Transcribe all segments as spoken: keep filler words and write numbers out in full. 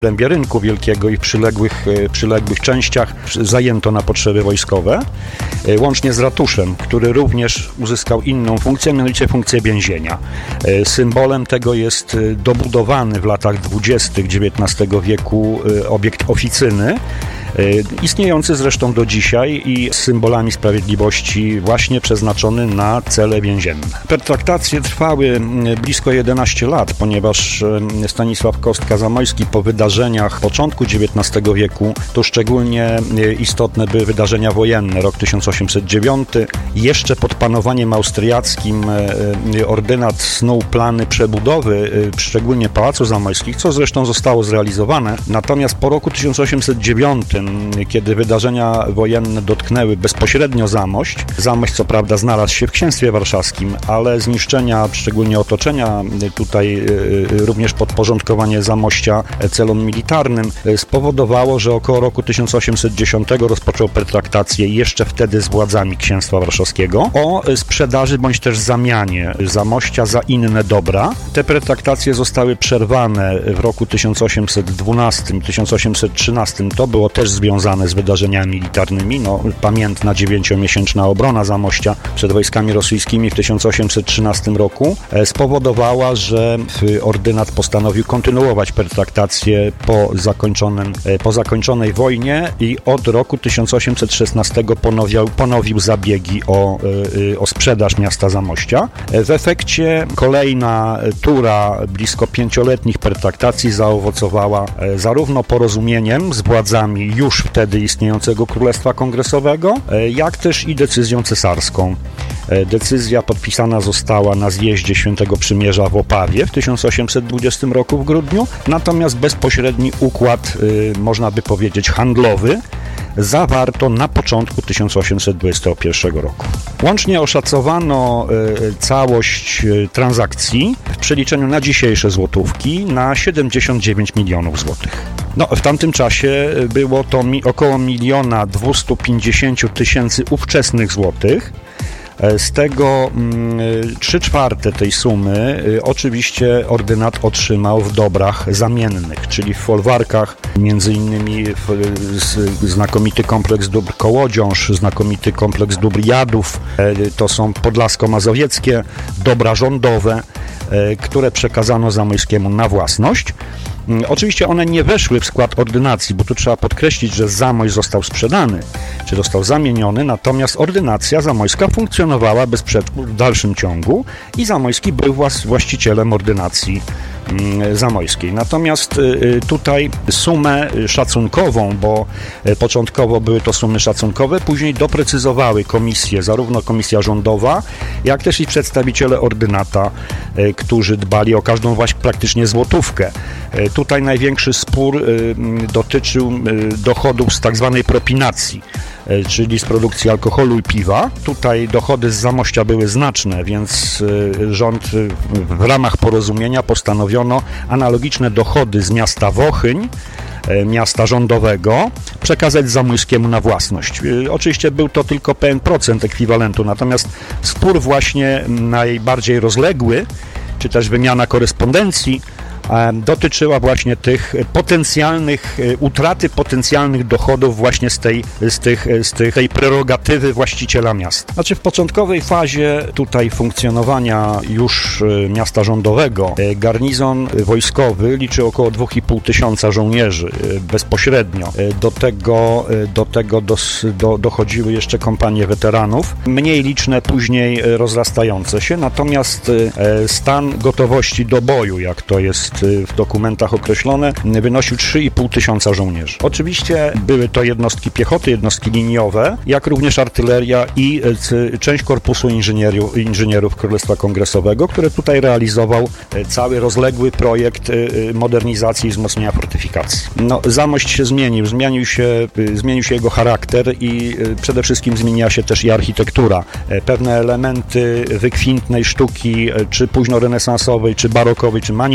obrębie rynku wielkiego i w przyległych, przyległych częściach zajęto na potrzeby wojskowe, łącznie z ratuszem, który również uzyskał inną funkcję, mianowicie funkcję więzienia. Symbolem tego jest dobudowany w latach dwudziestych dziewiętnastego wieku obiekt oficyny, istniejący zresztą do dzisiaj i z symbolami sprawiedliwości właśnie przeznaczony na cele więzienne. Pertraktacje trwały blisko jedenaście lat, ponieważ Stanisław Kostka-Zamojski po wydarzeniach początku dziewiętnastego wieku, to szczególnie istotne były wydarzenia wojenne, rok tysiąc osiemset dziewiąty. Jeszcze pod panowaniem austriackim ordynat snuł plany przebudowy, szczególnie Pałacu Zamojskich, co zresztą zostało zrealizowane. Natomiast po roku tysiąc osiemset dziewiątym, kiedy wydarzenia wojenne dotknęły bezpośrednio Zamość, Zamość co prawda znalazł się w Księstwie Warszawskim, ale zniszczenia, szczególnie otoczenia, tutaj również podporządkowanie Zamościa celom militarnym spowodowało, że około roku tysiąc osiemset dziesiątego rozpoczął pertraktację jeszcze wtedy z władzami Księstwa Warszawskiego o sprzedaży bądź też zamianie Zamościa za inne dobra. Te pertraktacje zostały przerwane w roku tysiąc osiemset dwunastym tysiąc osiemset trzynastym. To było też związane z wydarzeniami militarnymi. No, pamiętna dziewięciomiesięczna obrona Zamościa przed wojskami rosyjskimi w tysiąc osiemset trzynastym roku spowodowała, że ordynat postanowił kontynuować pertraktację po, zakończonym, po zakończonej wojnie i od roku tysiąc osiemset szesnastego ponowił, ponowił zabiegi o, o sprzedaż miasta Zamościa. W efekcie kolejna tura blisko pięcioletnich pertraktacji zaowocowała zarówno porozumieniem z władzami już wtedy istniejącego Królestwa Kongresowego, jak też i decyzją cesarską. Decyzja podpisana została na zjeździe Świętego Przymierza w Opawie w tysiąc osiemset dwudziestym roku w grudniu, natomiast bezpośredni układ, można by powiedzieć, handlowy zawarto na początku tysiąc osiemset dwudziestego pierwszego roku. Łącznie oszacowano całość transakcji w przeliczeniu na dzisiejsze złotówki na siedemdziesiąt dziewięć milionów złotych. No, w tamtym czasie było to mi około miliona dwieście pięćdziesiąt tysięcy ówczesnych złotych. Z tego trzy czwarte tej sumy y, oczywiście ordynat otrzymał w dobrach zamiennych, czyli w folwarkach, między innymi w, z, znakomity kompleks dóbr Kołodziąż, znakomity kompleks dóbr Jadów, y, to są podlasko-mazowieckie dobra rządowe, y, które przekazano Zamojskiemu na własność. Oczywiście one nie weszły w skład ordynacji, bo tu trzeba podkreślić, że Zamość został sprzedany, czy został zamieniony, natomiast ordynacja zamojska funkcjonowała bez przerwy w dalszym ciągu i Zamojski był włas- właścicielem ordynacji zamojskiej. Natomiast tutaj sumę szacunkową, bo początkowo były to sumy szacunkowe, później doprecyzowały komisje, zarówno komisja rządowa, jak też i przedstawiciele ordynata, którzy dbali o każdą właśnie praktycznie złotówkę. Tutaj największy spór dotyczył dochodów z tak zwanej propinacji, czyli z produkcji alkoholu i piwa. Tutaj dochody z Zamościa były znaczne, więc rząd w ramach porozumienia postanowiono analogiczne dochody z miasta Wochyń, miasta rządowego, przekazać Zamojskiemu na własność. Oczywiście był to tylko pewien procent ekwiwalentu, natomiast spór właśnie najbardziej rozległy, czy też wymiana korespondencji, dotyczyła właśnie tych potencjalnych, utraty potencjalnych dochodów właśnie z tej, z tych, z tych, tej prerogatywy właściciela miasta. Znaczy w początkowej fazie tutaj funkcjonowania już miasta rządowego garnizon wojskowy liczy około dwa i pół tysiąca żołnierzy bezpośrednio. Do tego, do tego dos, do, dochodziły jeszcze kompanie weteranów, mniej liczne, później rozrastające się, natomiast stan gotowości do boju, jak to jest w dokumentach określone, wynosił trzy i pół tysiąca żołnierzy. Oczywiście były to jednostki piechoty, jednostki liniowe, jak również artyleria i część korpusu inżynierów, inżynierów Królestwa Kongresowego, który tutaj realizował cały rozległy projekt modernizacji i wzmocnienia fortyfikacji. No, Zamość się zmienił, zmienił się, zmienił się jego charakter i przede wszystkim zmieniła się też i architektura. Pewne elementy wykwintnej sztuki, czy późnorenesansowej, czy barokowej, czy manierystycznej,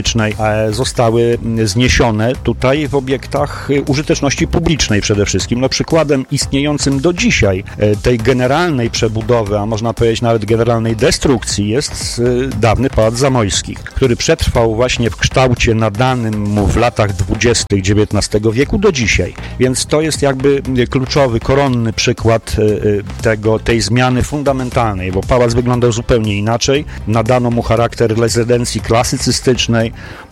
historycznej zostały zniesione tutaj w obiektach użyteczności publicznej przede wszystkim. No, przykładem istniejącym do dzisiaj tej generalnej przebudowy, a można powiedzieć nawet generalnej destrukcji jest dawny Pałac Zamojskich, który przetrwał właśnie w kształcie nadanym mu w latach dwudziestych dziewiętnastego wieku do dzisiaj. Więc to jest jakby kluczowy, koronny przykład tego, tej zmiany fundamentalnej, bo pałac wyglądał zupełnie inaczej. Nadano mu charakter rezydencji klasycystycznej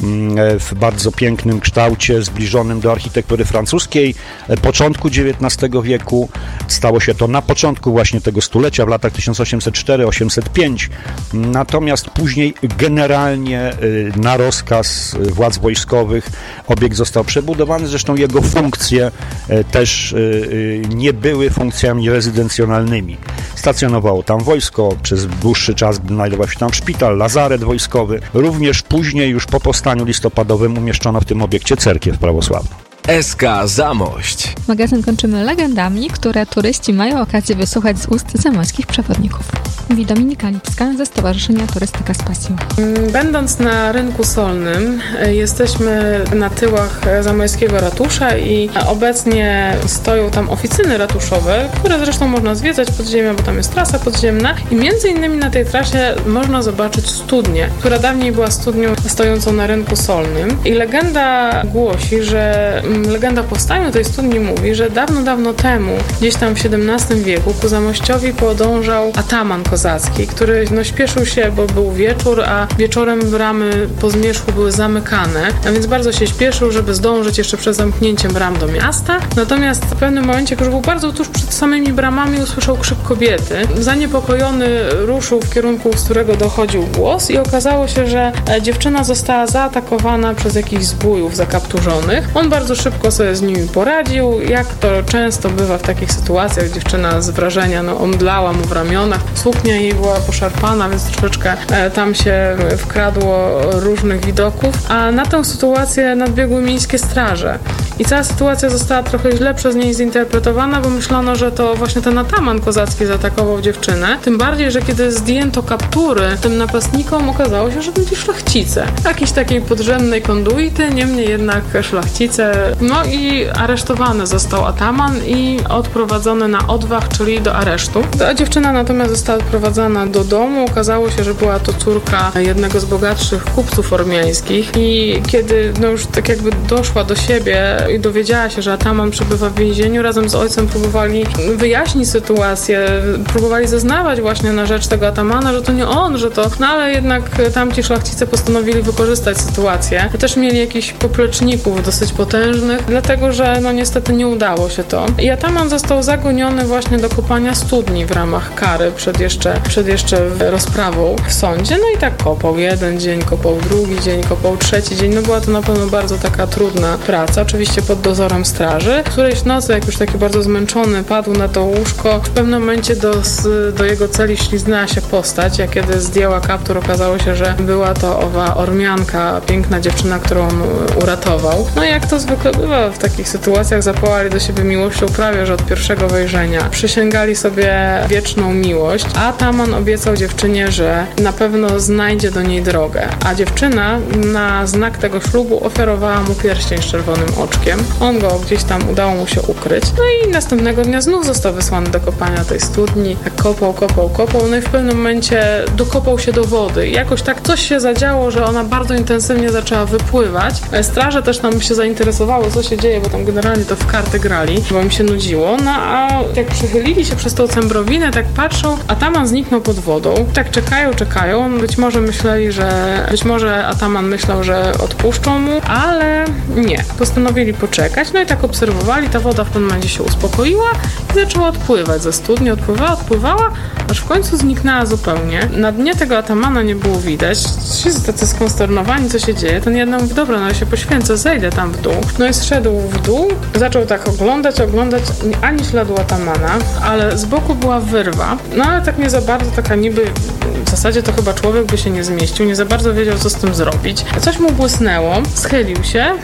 w bardzo pięknym kształcie, zbliżonym do architektury francuskiej początku dziewiętnastego wieku. Stało się to na początku właśnie tego stulecia, w latach tysiąc osiemset cztery do osiemset pięć. Natomiast później generalnie na rozkaz władz wojskowych obiekt został przebudowany. Zresztą jego funkcje też nie były funkcjami rezydencjonalnymi. Stacjonowało tam wojsko, przez dłuższy czas znajdował się tam szpital, lazaret wojskowy. Również później, już po powstaniu listopadowym, umieszczono w tym obiekcie cerkiew prawosławną. S K Zamość. Magazyn kończymy legendami, które turyści mają okazję wysłuchać z ust zamojskich przewodników. Mówi Dominika Lipska ze Stowarzyszenia Turystyka z Pasją. Będąc na rynku solnym, jesteśmy na tyłach zamojskiego ratusza i obecnie stoją tam oficyny ratuszowe, które zresztą można zwiedzać podziemia, bo tam jest trasa podziemna i między innymi na tej trasie można zobaczyć studnię, która dawniej była studnią stojącą na rynku solnym i legenda głosi, że legenda powstania tej studni mówi, że dawno, dawno temu, gdzieś tam w siedemnastym wieku, ku Zamościowi podążał ataman kozacki, który no, śpieszył się, bo był wieczór, a wieczorem bramy po zmierzchu były zamykane, a więc bardzo się śpieszył, żeby zdążyć jeszcze przed zamknięciem bram do miasta. Natomiast w pewnym momencie, jak już był bardzo tuż przed samymi bramami, usłyszał krzyk kobiety. Zaniepokojony ruszył w kierunku, z którego dochodził głos i okazało się, że dziewczyna została zaatakowana przez jakichś zbójów zakapturzonych. On bardzo szybko sobie z nimi poradził. Jak to często bywa w takich sytuacjach, dziewczyna z wrażenia no, omdlała mu w ramionach, suknia jej była poszarpana, więc troszeczkę e, tam się wkradło różnych widoków, a na tę sytuację nadbiegły miejskie straże. I cała sytuacja została trochę źle przez niej zinterpretowana, bo myślano, że to właśnie ten ataman kozacki zaatakował dziewczynę. Tym bardziej, że kiedy zdjęto kaptury tym napastnikom, okazało się, że to byli szlachcice. Jakiejś takiej podrzędnej konduity, niemniej jednak szlachcice. No i aresztowany został ataman i odprowadzony na odwach, czyli do aresztu. Ta dziewczyna natomiast została odprowadzana do domu. Okazało się, że była to córka jednego z bogatszych kupców ormiańskich i kiedy no już tak jakby doszła do siebie i dowiedziała się, że ataman przebywa w więzieniu, razem z ojcem próbowali wyjaśnić sytuację, próbowali zeznawać właśnie na rzecz tego atamana, że to nie on, że to... No ale jednak tamci szlachcice postanowili wykorzystać sytuację. Też mieli jakichś popleczników dosyć potężnych, dlatego że no niestety nie udało się to. I ataman został zagoniony właśnie do kopania studni w ramach kary przed jeszcze, przed jeszcze rozprawą w sądzie. No i tak kopał. Jeden dzień kopał, drugi dzień kopał, trzeci dzień. No była to na pewno bardzo taka trudna praca. Oczywiście pod dozorem straży. Którejś nocy, jak już taki bardzo zmęczony, padł na to łóżko. W pewnym momencie do, do jego celi śliznęła się postać, a kiedy zdjęła kaptur, okazało się, że była to owa ormianka, piękna dziewczyna, którą on uratował. No i jak to zwykle bywa w takich sytuacjach, zapałali do siebie miłością prawie, że od pierwszego wejrzenia. Przysięgali sobie wieczną miłość, a ataman obiecał dziewczynie, że na pewno znajdzie do niej drogę. A dziewczyna na znak tego ślubu ofiarowała mu pierścień z czerwonym oczkiem. On go gdzieś tam udało mu się ukryć. No i następnego dnia znów został wysłany do kopania tej studni. Kopał, kopał, kopał. No i w pewnym momencie dokopał się do wody. I jakoś tak coś się zadziało, że ona bardzo intensywnie zaczęła wypływać. Straże też tam się zainteresowały, co się dzieje, bo tam generalnie to w karty grali, bo im się nudziło. No a jak przychylili się przez tą cembrowinę, tak patrzą, ataman zniknął pod wodą. Tak czekają, czekają. Być może myśleli, że... Być może ataman myślał, że odpuszczą mu, ale nie. Postanowili poczekać. No i tak obserwowali. Ta woda w pewnym momencie się uspokoiła i zaczęła odpływać ze studni. Odpływała, odpływała, aż w końcu zniknęła zupełnie. Na dnie tego atamana nie było widać. Wszyscy tacy skonsternowani, co się dzieje. Ten jeden mówi, dobra, no ja się poświęcę, zejdę tam w dół. No i zszedł w dół, zaczął tak oglądać, oglądać, ani śladu atamana, ale z boku była wyrwa. No ale tak nie za bardzo, taka niby, w zasadzie to chyba człowiek by się nie zmieścił, nie za bardzo wiedział, co z tym zrobić. Coś mu błysnęło, schylił się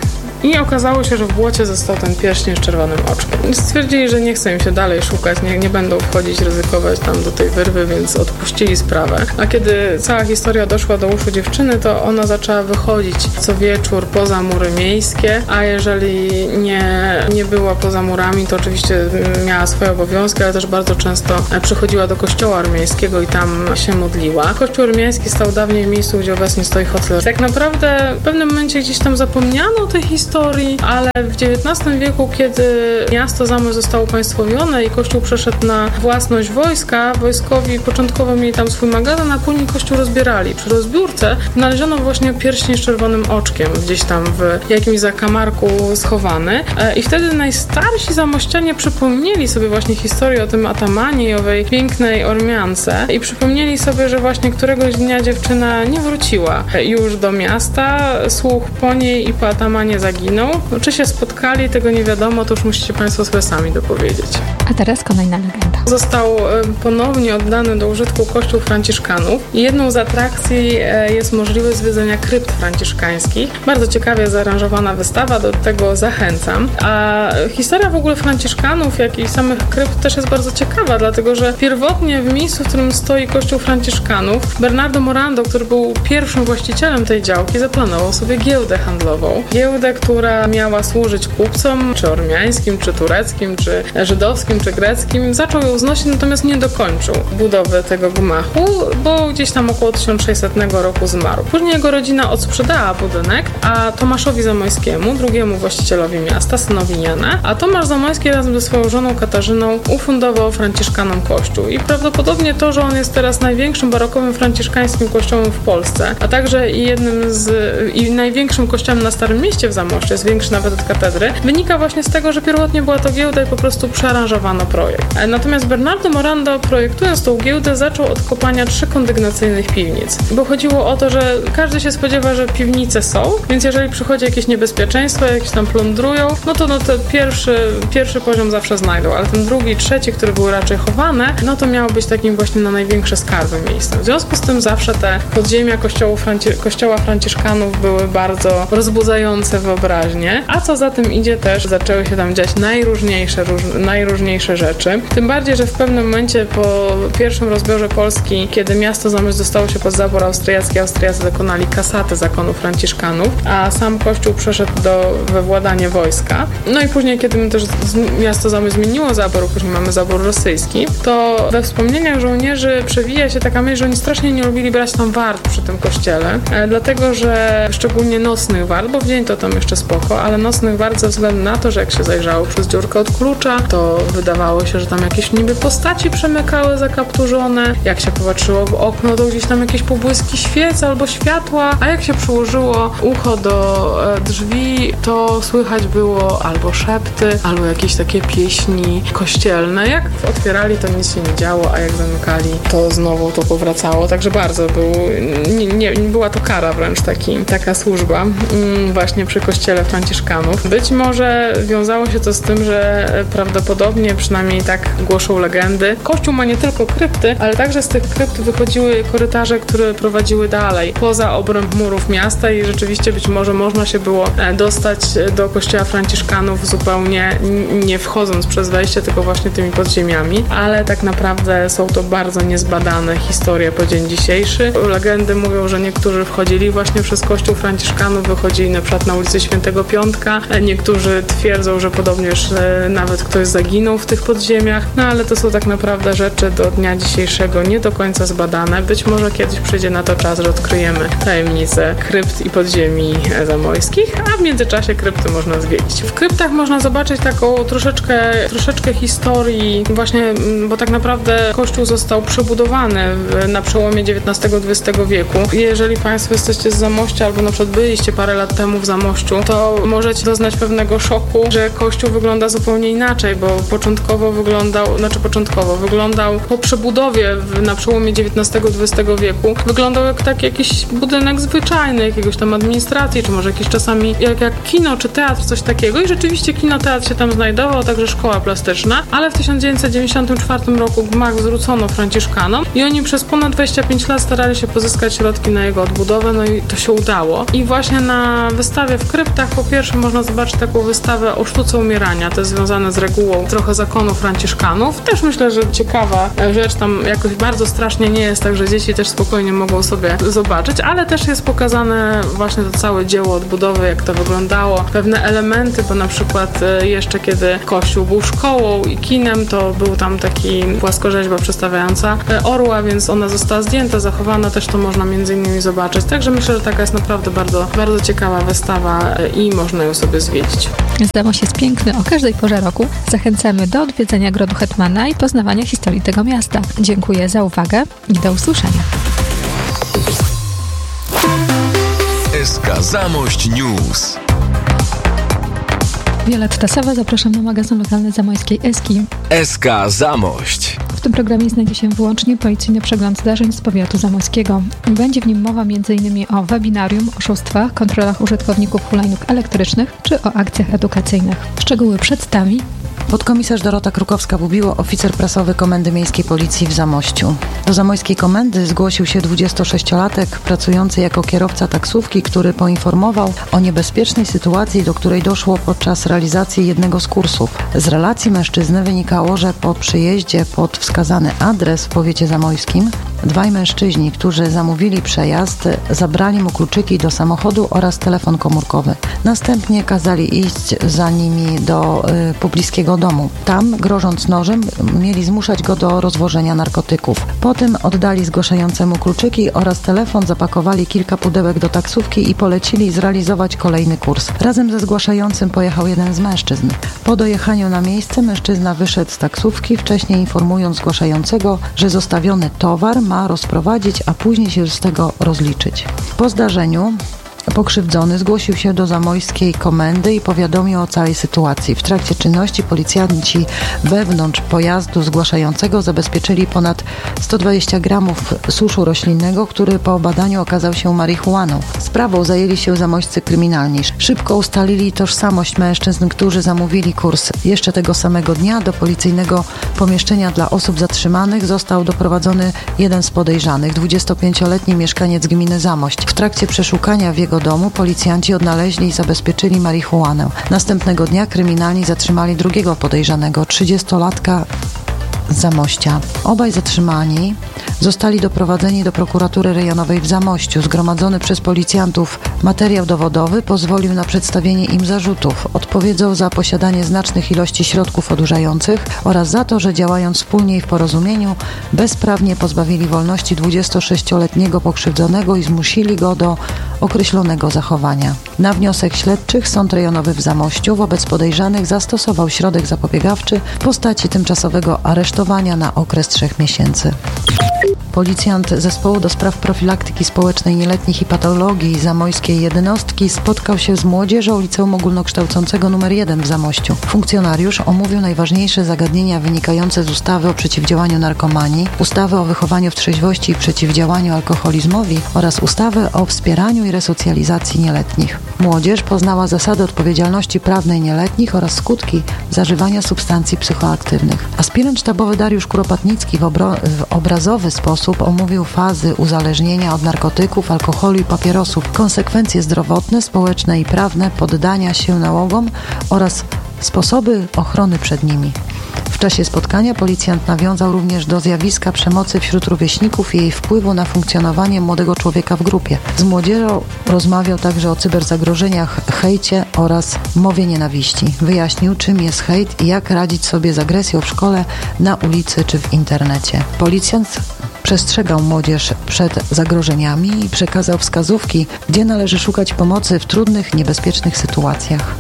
i okazało się, że w błocie został ten pierścień z czerwonym oczkiem. Stwierdzili, że nie chce im się dalej szukać, nie, nie będą wchodzić, ryzykować tam do tej wyrwy, więc odpuścili sprawę. A kiedy cała historia doszła do uszu dziewczyny, to ona zaczęła wychodzić co wieczór poza mury miejskie, a jeżeli nie, nie była poza murami, to oczywiście miała swoje obowiązki, ale też bardzo często przychodziła do kościoła ormiańskiego i tam się modliła. Kościół ormiański stał dawniej w miejscu, gdzie obecnie stoi hotel. Tak naprawdę w pewnym momencie gdzieś tam zapomniano o tej historii, ale w dziewiętnastym wieku, kiedy miasto Zamość zostało upaństwowione i kościół przeszedł na własność wojska, wojskowi początkowo mieli tam swój magazyn, a później kościół rozbierali. Przy rozbiórce znaleziono właśnie pierścień z czerwonym oczkiem, gdzieś tam w jakimś zakamarku schowany. I wtedy najstarsi zamościanie przypomnieli sobie właśnie historię o tym atamanie i owej pięknej ormiance i przypomnieli sobie, że właśnie któregoś dnia dziewczyna nie wróciła już do miasta, słuch po niej i po atamanie zaginął. Czy się spotkali, tego nie wiadomo, to już musicie Państwo sobie sami dopowiedzieć. A teraz kolejna legenda. Został ponownie oddany do użytku kościół franciszkanów i jedną z atrakcji jest możliwość zwiedzenia krypt franciszkańskich. Bardzo ciekawie zaaranżowana wystawa, do tego zachęcam. A historia w ogóle franciszkanów, jak i samych krypt też jest bardzo ciekawa, dlatego że pierwotnie w miejscu, w którym stoi kościół franciszkanów, Bernardo Morando, który był pierwszym właścicielem tej działki, zaplanował sobie giełdę handlową. Giełdę, która miała służyć kupcom, czy ormiańskim, czy tureckim, czy żydowskim, czy greckim. Zaczął ją znosić, natomiast nie dokończył budowy tego gmachu, bo gdzieś tam około tysiąc sześćsetnego roku zmarł. Później jego rodzina odsprzedała budynek, a Tomaszowi Zamoyskiemu, drugiemu właścicielowi miasta, synowi Jana, a Tomasz Zamoyski razem ze swoją żoną Katarzyną ufundował franciszkanom kościół. I prawdopodobnie to, że on jest teraz największym barokowym franciszkańskim kościołem w Polsce, a także i jednym z i największym kościołem na Starym Mieście w Zamościu, jest większy nawet od katedry, wynika właśnie z tego, że pierwotnie była to giełda i po prostu przearanżowano projekt. Natomiast Bernardo Morando, projektując tą giełdę, zaczął od kopania trzech kondygnacyjnych piwnic. Bo chodziło o to, że każdy się spodziewa, że piwnice są, więc jeżeli przychodzi jakieś niebezpieczeństwo, jakieś tam plądrują, no to no to pierwszy, pierwszy poziom zawsze znajdą, ale ten drugi, trzeci, który były raczej chowane, no to miało być takim właśnie na największe skarby miejscem. W związku z tym zawsze te podziemia kościoła, franci- kościoła franciszkanów były bardzo rozbudzające wyobraźnię, a co za tym idzie też zaczęły się tam dziać najróżniejsze, róż, najróżniejsze rzeczy. Tym bardziej, że w pewnym momencie po pierwszym rozbiorze Polski, kiedy miasto Zamość dostało się pod zabór austriacki, Austriacy dokonali kasatę zakonu franciszkanów, a sam kościół przeszedł do, we władanie wojska. No i później, kiedy też miasto Zamość zmieniło zabór, później mamy zabór rosyjski, to we wspomnieniach żołnierzy przewija się taka myśl, że oni strasznie nie lubili brać tam wart przy tym kościele, e, dlatego, że szczególnie nocnych wart, bo w dzień to tam jeszcze spoko, ale nocnych wart ze względu na to, że jak się zajrzało przez dziurkę od klucza, to wydawało się, że tam jakieś niby postaci przemykały zakapturzone. Jak się popatrzyło w okno, to gdzieś tam jakieś pobłyski świec albo światła, a jak się przyłożyło ucho do e, drzwi, to słychać było albo szepty, albo jakieś takie pieśni kościelne. Jak otwierali, to nic się nie działo, a jak zamykali, to znowu to powracało. Także bardzo był, nie, nie, była to kara wręcz taki, taka służba mm, właśnie przy kościele franciszkanów. Być może wiązało się to z tym, że prawdopodobnie, przynajmniej tak głoszą legendy, kościół ma nie tylko krypty, ale także z tych krypt wychodziły korytarze, które prowadziły dalej, poza obręb murów miasta i rzeczywiście być może można się było dostać do kościoła franciszkanów zupełnie nie wchodząc przez wejście, tylko właśnie tymi podziemiami, ale tak naprawdę są to bardzo niezbadane historie po dzień dzisiejszy. Legendy mówią, że niektórzy wchodzili właśnie przez kościół franciszkanów, wychodzili na przykład na ulicy Świętego Piątka, niektórzy twierdzą, że podobnież nawet ktoś zaginął w tych podziemiach, no ale to są tak naprawdę rzeczy do dnia dzisiejszego nie do końca zbadane. Być może kiedyś przyjdzie na to czas, że odkryjemy tajemnicę krypt i podziemi zamojskich, a w międzyczasie krypty można zwiedzić. W kryptach można zobaczyć taką troszeczkę, troszeczkę historii właśnie, bo tak naprawdę kościół został przebudowany na przełomie dziewiętnastego dwudziestego wieku. Jeżeli Państwo jesteście z Zamościa albo na przykład byliście parę lat temu w Zamościu, to możecie doznać pewnego szoku, że kościół wygląda zupełnie inaczej, bo początkowo wyglądał, znaczy początkowo wyglądał po przebudowie na przełomie dziewiętnastego dwudziestego wieku, wyglądał jak taki jakiś budynek zwyczajny, jakiegoś tam administracji, czy może jakiś czasami jak, jak kino, czy teatr, coś takiego. I rzeczywiście kino, teatr się tam znajdował, a także szkoła plastyczna, ale w tysiąc dziewięćset dziewięćdziesiątym czwartym roku gmach zwrócono franciszkanom i oni przez ponad dwadzieścia pięć lat starali się pozyskać środki na jego odbudowę, no i to się udało. I właśnie na wystawie w kryptach projektach po pierwsze można zobaczyć taką wystawę o sztuce umierania, to jest związane z regułą trochę zakonu franciszkanów. Też myślę, że ciekawa rzecz, tam jakoś bardzo strasznie nie jest, także dzieci też spokojnie mogą sobie zobaczyć, ale też jest pokazane właśnie to całe dzieło odbudowy, jak to wyglądało, pewne elementy, bo na przykład jeszcze kiedy Kościół był szkołą i kinem, to był tam taki płaskorzeźba przedstawiająca orła, więc ona została zdjęta, zachowana, też to można między innymi zobaczyć. Także myślę, że taka jest naprawdę bardzo, bardzo ciekawa wystawa i można ją sobie zwiedzić. Zamość jest piękny o każdej porze roku. Zachęcamy do odwiedzenia Grodu Hetmana i poznawania historii tego miasta. Dziękuję za uwagę i do usłyszenia. S K Zamość News. Violetta Sawa, zapraszam na magazyn lokalny zamojskiej Eski. S K Zamość. W tym programie znajdzie się wyłącznie policyjny przegląd zdarzeń z powiatu zamojskiego. Będzie w nim mowa m.in. o webinarium, oszustwach, kontrolach użytkowników hulajnóg elektrycznych czy o akcjach edukacyjnych. Szczegóły przedstawi podkomisarz Dorota Krukowska-Bubiło, oficer prasowy Komendy Miejskiej Policji w Zamościu. Do zamojskiej komendy zgłosił się dwudziestosześciolatek pracujący jako kierowca taksówki, który poinformował o niebezpiecznej sytuacji, do której doszło podczas realizacji jednego z kursów. Z relacji mężczyzny wynikało, że po przyjeździe pod wskazany adres w powiecie zamojskim dwaj mężczyźni, którzy zamówili przejazd, zabrali mu kluczyki do samochodu oraz telefon komórkowy. Następnie kazali iść za nimi do y, pobliskiego domu. Tam, grożąc nożem, mieli zmuszać go do rozwożenia narkotyków. Potem oddali zgłaszającemu kluczyki oraz telefon, zapakowali kilka pudełek do taksówki i polecili zrealizować kolejny kurs. Razem ze zgłaszającym pojechał jeden z mężczyzn. Po dojechaniu na miejsce mężczyzna wyszedł z taksówki, wcześniej informując zgłaszającego, że zostawiony towar ma rozprowadzić, a później się z tego rozliczyć. Po zdarzeniu pokrzywdzony zgłosił się do zamojskiej komendy i powiadomił o całej sytuacji. W trakcie czynności policjanci wewnątrz pojazdu zgłaszającego zabezpieczyli ponad sto dwadzieścia gramów suszu roślinnego, który po badaniu okazał się marihuaną. Sprawą zajęli się zamojscy kryminalni. Szybko ustalili tożsamość mężczyzn, którzy zamówili kurs. Jeszcze tego samego dnia do policyjnego pomieszczenia dla osób zatrzymanych został doprowadzony jeden z podejrzanych, dwudziestopięcioletni mieszkaniec gminy Zamość. W trakcie przeszukania w jego domu policjanci odnaleźli i zabezpieczyli marihuanę. Następnego dnia kryminalni zatrzymali drugiego podejrzanego, trzydziestolatka z Zamościa. Obaj zatrzymani zostali doprowadzeni do prokuratury rejonowej w Zamościu. Zgromadzony przez policjantów materiał dowodowy pozwolił na przedstawienie im zarzutów. Odpowiedzą za posiadanie znacznych ilości środków odurzających oraz za to, że działając wspólnie i w porozumieniu bezprawnie pozbawili wolności dwudziestosześcioletniego pokrzywdzonego i zmusili go do określonego zachowania. Na wniosek śledczych Sąd Rejonowy w Zamościu wobec podejrzanych zastosował środek zapobiegawczy w postaci tymczasowego aresztowania na okres trzech miesięcy. Policjant Zespołu do Spraw Profilaktyki Społecznej Nieletnich i Patologii Zamojskiej Jednostki spotkał się z młodzieżą Liceum Ogólnokształcącego numer jeden w Zamościu. Funkcjonariusz omówił najważniejsze zagadnienia wynikające z ustawy o przeciwdziałaniu narkomanii, ustawy o wychowaniu w trzeźwości i przeciwdziałaniu alkoholizmowi oraz ustawy o wspieraniu i resocjalizacji nieletnich. Młodzież poznała zasady odpowiedzialności prawnej nieletnich oraz skutki zażywania substancji psychoaktywnych. Aspirant sztabowy Dariusz Kuropatnicki w, obro- w obrazowy sposób omówił fazy uzależnienia od narkotyków, alkoholu i papierosów, konsekwencje zdrowotne, społeczne i prawne poddania się nałogom oraz sposoby ochrony przed nimi. W czasie spotkania policjant nawiązał również do zjawiska przemocy wśród rówieśników i jej wpływu na funkcjonowanie młodego człowieka w grupie. Z młodzieżą rozmawiał także o cyberzagrożeniach, hejcie oraz mowie nienawiści. Wyjaśnił, czym jest hejt i jak radzić sobie z agresją w szkole, na ulicy czy w internecie. Policjant przestrzegał młodzież przed zagrożeniami i przekazał wskazówki, gdzie należy szukać pomocy w trudnych, niebezpiecznych sytuacjach.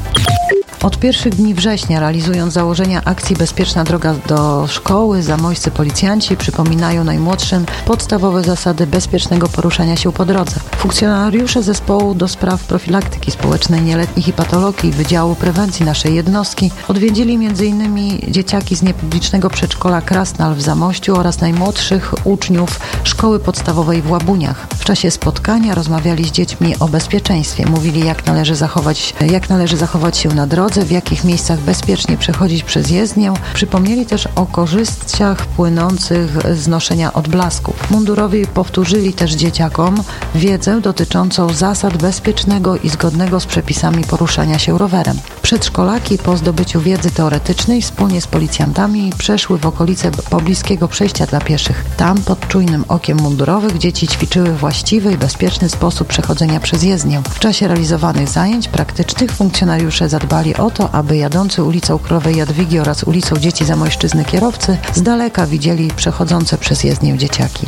Od pierwszych dni września, realizując założenia akcji Bezpieczna droga do szkoły, zamojscy policjanci przypominają najmłodszym podstawowe zasady bezpiecznego poruszania się po drodze. Funkcjonariusze Zespołu do Spraw Profilaktyki Społecznej Nieletnich i Patologii Wydziału Prewencji naszej jednostki odwiedzili między innymi dzieciaki z niepublicznego przedszkola Krasnal w Zamościu oraz najmłodszych uczniów szkoły podstawowej w Łabuniach. W czasie spotkania rozmawiali z dziećmi o bezpieczeństwie. Mówili, jak należy zachować, jak należy zachować się na drodze, drodze, w jakich miejscach bezpiecznie przechodzić przez jezdnię. Przypomnieli też o korzyściach płynących z noszenia odblasków. Mundurowi powtórzyli też dzieciakom wiedzę dotyczącą zasad bezpiecznego i zgodnego z przepisami poruszania się rowerem. Przedszkolaki po zdobyciu wiedzy teoretycznej wspólnie z policjantami przeszły w okolice pobliskiego przejścia dla pieszych. Tam pod czujnym okiem mundurowych dzieci ćwiczyły właściwy i bezpieczny sposób przechodzenia przez jezdnię. W czasie realizowanych zajęć praktycznych funkcjonariusze zadbali o to, aby jadący ulicą Królowej Jadwigi oraz ulicą Dzieci Zamojszczyzny kierowcy z daleka widzieli przechodzące przez jezdnię dzieciaki.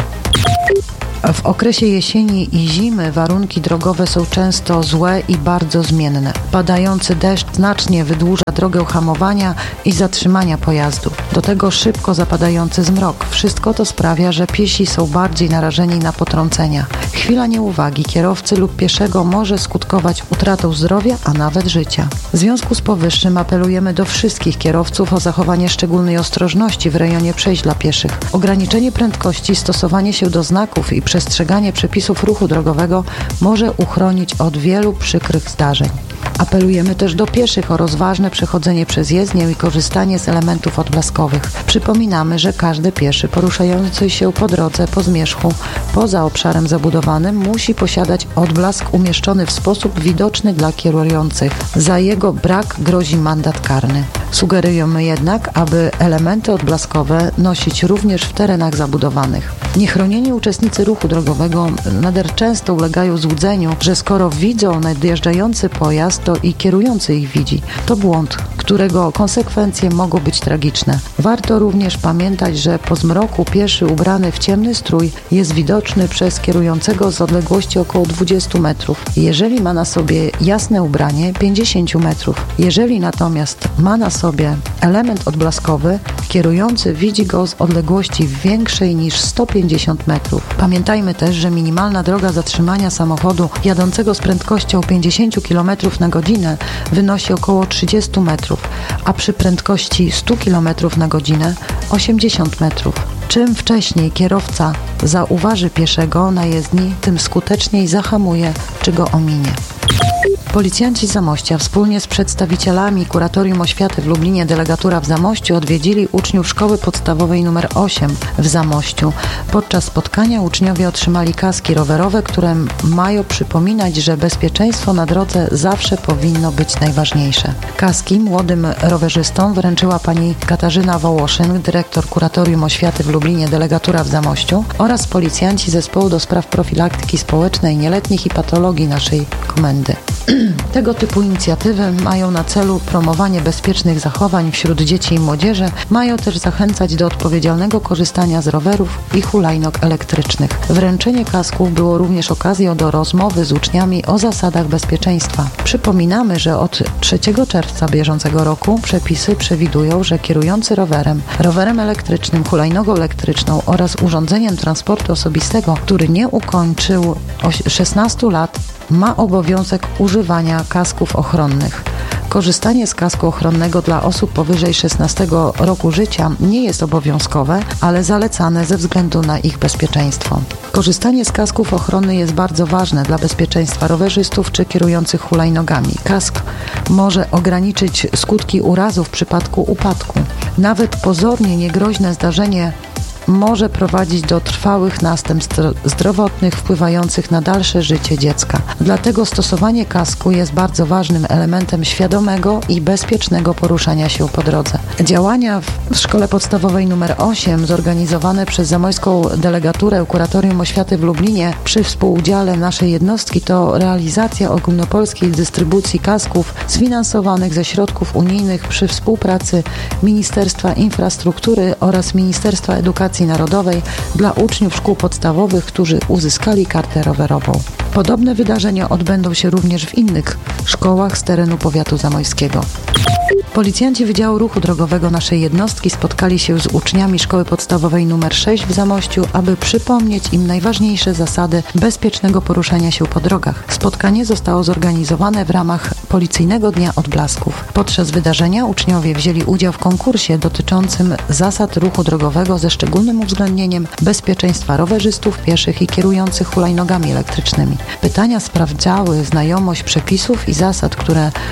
W okresie jesieni i zimy warunki drogowe są często złe i bardzo zmienne. Padający deszcz znacznie wydłuża drogę hamowania i zatrzymania pojazdu. Do tego szybko zapadający zmrok. Wszystko to sprawia, że piesi są bardziej narażeni na potrącenia. Chwila nieuwagi kierowcy lub pieszego może skutkować utratą zdrowia, a nawet życia. W związku z powyższym apelujemy do wszystkich kierowców o zachowanie szczególnej ostrożności w rejonie przejść dla pieszych. Ograniczenie prędkości, stosowanie się do znaków i przestrzeganie przepisów ruchu drogowego może uchronić od wielu przykrych zdarzeń. Apelujemy też do pieszych o rozważne przechodzenie przez jezdnię i korzystanie z elementów odblaskowych. Przypominamy, że każdy pieszy poruszający się po drodze, po zmierzchu, poza obszarem zabudowanym musi posiadać odblask umieszczony w sposób widoczny dla kierujących. Za jego brak grozi mandat karny. Sugerujemy jednak, aby elementy odblaskowe nosić również w terenach zabudowanych. Niechronieni uczestnicy ruchu drogowego nader często ulegają złudzeniu, że skoro widzą nadjeżdżający pojazd, to i kierujący ich widzi. To błąd, którego konsekwencje mogą być tragiczne. Warto również pamiętać, że po zmroku pieszy ubrany w ciemny strój jest widoczny przez kierującego z odległości około dwudziestu metrów. Jeżeli ma na sobie jasne ubranie, pięćdziesiąt metrów. Jeżeli natomiast ma na sobie element odblaskowy, kierujący widzi go z odległości większej niż sto pięćdziesiąt metrów. Pamiętajmy też, że minimalna droga zatrzymania samochodu jadącego z prędkością pięćdziesiąt kilometrów na godzinę wynosi około trzydzieści metrów, a przy prędkości sto kilometrów na godzinę osiemdziesiąt metrów. Czym wcześniej kierowca zauważy pieszego na jezdni, tym skuteczniej zahamuje czy go ominie. Policjanci z Zamościa wspólnie z przedstawicielami Kuratorium Oświaty w Lublinie Delegatura w Zamościu odwiedzili uczniów Szkoły Podstawowej nr osiem w Zamościu. Podczas spotkania uczniowie otrzymali kaski rowerowe, które mają przypominać, że bezpieczeństwo na drodze zawsze powinno być najważniejsze. Kaski młodym rowerzystom wręczyła pani Katarzyna Wołoszyn, dyrektor Kuratorium Oświaty w Lublinie Delegatura w Zamościu oraz policjanci Zespołu do Spraw Profilaktyki Społecznej Nieletnich i Patologii naszej komendy. Tego typu inicjatywy mają na celu promowanie bezpiecznych zachowań wśród dzieci i młodzieży, mają też zachęcać do odpowiedzialnego korzystania z rowerów i hulajnóg elektrycznych. Wręczenie kasków było również okazją do rozmowy z uczniami o zasadach bezpieczeństwa. Przypominamy, że od trzeciego czerwca bieżącego roku przepisy przewidują, że kierujący rowerem, rowerem elektrycznym, hulajnogą elektryczną oraz urządzeniem transportu osobistego, który nie ukończył szesnastu lat, ma obowiązek używania kasków ochronnych. Korzystanie z kasku ochronnego dla osób powyżej szesnastego roku życia nie jest obowiązkowe, ale zalecane ze względu na ich bezpieczeństwo. Korzystanie z kasków ochronnych jest bardzo ważne dla bezpieczeństwa rowerzystów czy kierujących hulajnogami. Kask może ograniczyć skutki urazu w przypadku upadku. Nawet pozornie niegroźne zdarzenie może prowadzić do trwałych następstw zdrowotnych wpływających na dalsze życie dziecka. Dlatego stosowanie kasku jest bardzo ważnym elementem świadomego i bezpiecznego poruszania się po drodze. Działania w Szkole Podstawowej nr osiem zorganizowane przez Zamojską Delegaturę Kuratorium Oświaty w Lublinie przy współudziale naszej jednostki to realizacja ogólnopolskiej dystrybucji kasków sfinansowanych ze środków unijnych przy współpracy Ministerstwa Infrastruktury oraz Ministerstwa Edukacji Narodowej dla uczniów szkół podstawowych, którzy uzyskali kartę rowerową. Podobne wydarzenia odbędą się również w innych szkołach z terenu powiatu zamojskiego. Policjanci Wydziału Ruchu Drogowego naszej jednostki spotkali się z uczniami Szkoły Podstawowej nr sześć w Zamościu, aby przypomnieć im najważniejsze zasady bezpiecznego poruszania się po drogach. Spotkanie zostało zorganizowane w ramach Policyjnego Dnia Odblasków. Podczas wydarzenia uczniowie wzięli udział w konkursie dotyczącym zasad ruchu drogowego ze szczególnym uwzględnieniem bezpieczeństwa rowerzystów, pieszych i kierujących hulajnogami elektrycznymi. Pytania sprawdzały znajomość przepisów i zasad, które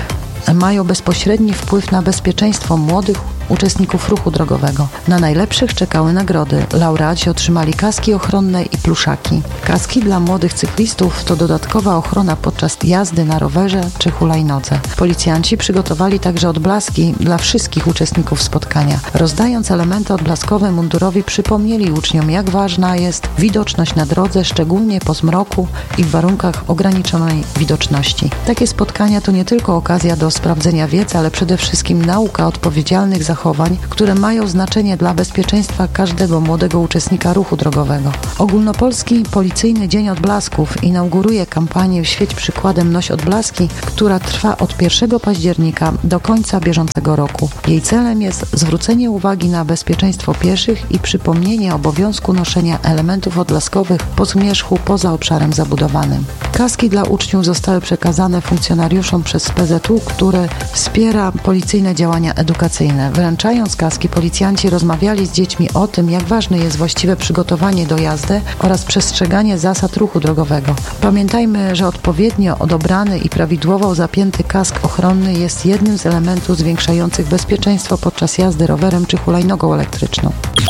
mają bezpośredni wpływ na bezpieczeństwo młodych uczestników ruchu drogowego. Na najlepszych czekały nagrody. Laureaci otrzymali kaski ochronne i pluszaki. Kaski dla młodych cyklistów to dodatkowa ochrona podczas jazdy na rowerze czy hulajnodze. Policjanci przygotowali także odblaski dla wszystkich uczestników spotkania. Rozdając elementy odblaskowe mundurowi, przypomnieli uczniom, jak ważna jest widoczność na drodze, szczególnie po zmroku i w warunkach ograniczonej widoczności. Takie spotkania to nie tylko okazja do sprawdzenia wiedzy, ale przede wszystkim nauka odpowiedzialnych zachowań, które mają znaczenie dla bezpieczeństwa każdego młodego uczestnika ruchu drogowego. Ogólnopolski Policyjny Dzień Odblasków inauguruje kampanię Świeć przykładem, noś odblaski, która trwa od pierwszego października do końca bieżącego roku. Jej celem jest zwrócenie uwagi na bezpieczeństwo pieszych i przypomnienie obowiązku noszenia elementów odblaskowych po zmierzchu poza obszarem zabudowanym. Kaski dla uczniów zostały przekazane funkcjonariuszom przez P Z U, który wspiera policyjne działania edukacyjne. Wręczając kaski, policjanci rozmawiali z dziećmi o tym, jak ważne jest właściwe przygotowanie do jazdy oraz przestrzeganie zasad ruchu drogowego. Pamiętajmy, że odpowiednio odebrany i prawidłowo zapięty kask ochronny jest jednym z elementów zwiększających bezpieczeństwo podczas jazdy rowerem czy hulajnogą elektryczną.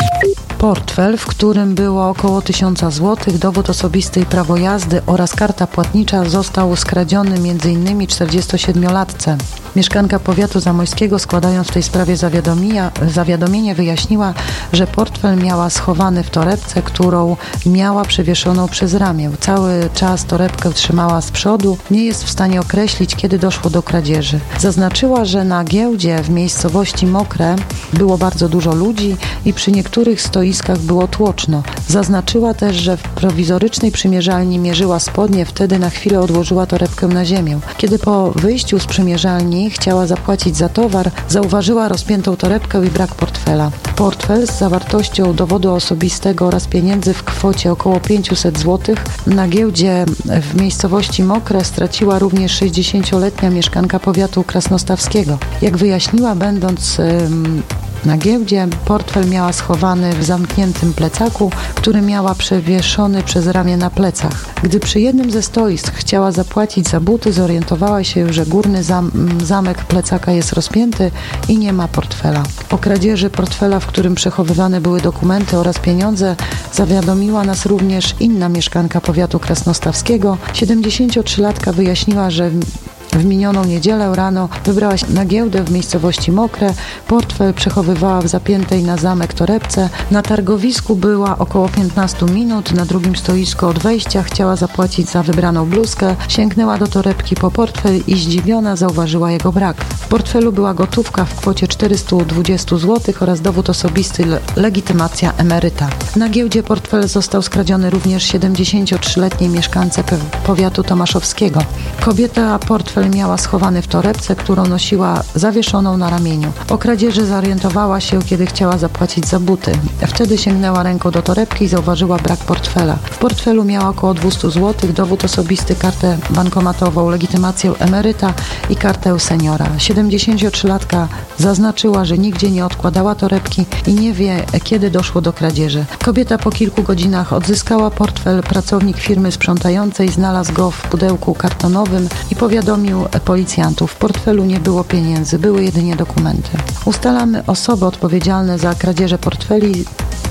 Portfel, w którym było około tysiąca złotych, dowód osobisty i prawo jazdy oraz karta płatnicza został skradziony między innymi czterdziestosiedmiolatce. Mieszkanka powiatu zamojskiego, składając w tej sprawie zawiadomienie, wyjaśniła, że portfel miała schowany w torebce, którą miała przewieszoną przez ramię. Cały czas torebkę trzymała z przodu. Nie jest w stanie określić, kiedy doszło do kradzieży. Zaznaczyła, że na giełdzie w miejscowości Mokre było bardzo dużo ludzi i przy niektórych stoiskach było tłoczno. Zaznaczyła też, że w prowizorycznej przymierzalni mierzyła spodnie, wtedy na chwilę odłożyła torebkę na ziemię. Kiedy po wyjściu z przymierzalni chciała zapłacić za towar, zauważyła rozpiętą torebkę i brak portfela. Portfel z zawartością dowodu osobistego oraz pieniędzy w kwocie około pięćset złotych na giełdzie w miejscowości Mokre straciła również sześćdziesięcioletnia mieszkanka powiatu krasnostawskiego. Jak wyjaśniła, będąc ym, na giełdzie, portfel miała schowany w zamkniętym plecaku, który miała przewieszony przez ramię na plecach. Gdy przy jednym ze stoisk chciała zapłacić za buty, zorientowała się, że górny zam zamek plecaka jest rozpięty i nie ma portfela. O kradzieży portfela, w którym przechowywane były dokumenty oraz pieniądze, zawiadomiła nas również inna mieszkanka powiatu krasnostawskiego. siedemdziesięciotrzylatka wyjaśniła, że w minioną niedzielę rano wybrała się na giełdę w miejscowości Mokre. Portfel przechowywała w zapiętej na zamek torebce. Na targowisku była około piętnaście minut. Na drugim stoisku od wejścia chciała zapłacić za wybraną bluzkę. Sięgnęła do torebki po portfel i zdziwiona zauważyła jego brak. W portfelu była gotówka w kwocie czterysta dwadzieścia złotych oraz dowód osobisty, legitymacja emeryta. Na giełdzie portfel został skradziony również siedemdziesięciotrzyletniej mieszkance powiatu tomaszowskiego. Kobieta portfel miała schowany w torebce, którą nosiła zawieszoną na ramieniu. Po kradzieży zorientowała się, kiedy chciała zapłacić za buty. Wtedy sięgnęła ręką do torebki i zauważyła brak portfela. W portfelu miała około dwieście złotych, dowód osobisty, kartę bankomatową, legitymację emeryta i kartę seniora. siedemdziesięciotrzylatka zaznaczyła, że nigdzie nie odkładała torebki i nie wie, kiedy doszło do kradzieży. Kobieta po kilku godzinach odzyskała portfel. Pracownik firmy sprzątającej znalazł go w pudełku kartonowym i powiadomił policjantów. W portfelu nie było pieniędzy, były jedynie dokumenty. Ustalamy osoby odpowiedzialne za kradzieże portfeli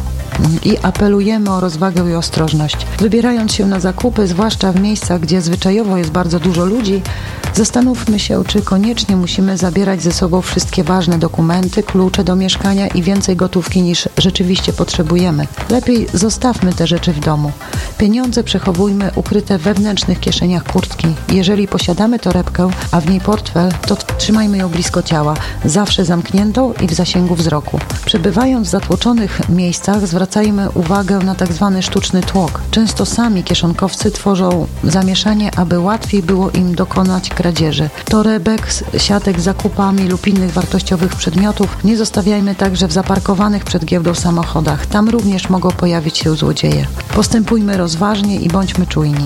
i apelujemy o rozwagę i ostrożność. Wybierając się na zakupy, zwłaszcza w miejscach, gdzie zwyczajowo jest bardzo dużo ludzi, zastanówmy się, czy koniecznie musimy zabierać ze sobą wszystkie ważne dokumenty, klucze do mieszkania i więcej gotówki niż rzeczywiście potrzebujemy. Lepiej zostawmy te rzeczy w domu. Pieniądze przechowujmy ukryte w wewnętrznych kieszeniach kurtki. Jeżeli posiadamy torebkę, a w niej portfel, to trzymajmy ją blisko ciała, zawsze zamkniętą i w zasięgu wzroku. Przebywając w zatłoczonych miejscach, zwracajmy uwagę na tak zwany sztuczny tłok. Często sami kieszonkowcy tworzą zamieszanie, aby łatwiej było im dokonać kradzieży. Torebek, siatek z zakupami lub innych wartościowych przedmiotów nie zostawiajmy także w zaparkowanych przed giełdą samochodach. Tam również mogą pojawić się złodzieje. Postępujmy rozważnie i bądźmy czujni.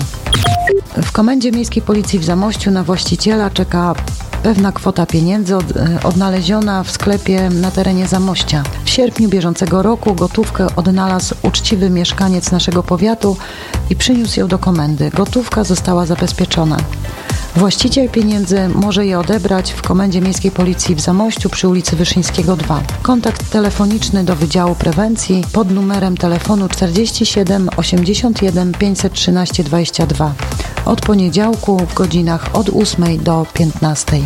W Komendzie Miejskiej Policji w Zamościu na właściciela czeka pewna kwota pieniędzy od, odnaleziona w sklepie na terenie Zamościa. W sierpniu bieżącego roku gotówkę odnalazł uczciwy mieszkaniec naszego powiatu i przyniósł ją do komendy. Gotówka została zabezpieczona. Właściciel pieniędzy może je odebrać w Komendzie Miejskiej Policji w Zamościu przy ulicy Wyszyńskiego dwa. Kontakt telefoniczny do Wydziału Prewencji pod numerem telefonu czterdzieści siedem osiemdziesiąt jeden pięćset trzynaście dwadzieścia dwa. Od poniedziałku w godzinach od ósmej do piętnastej.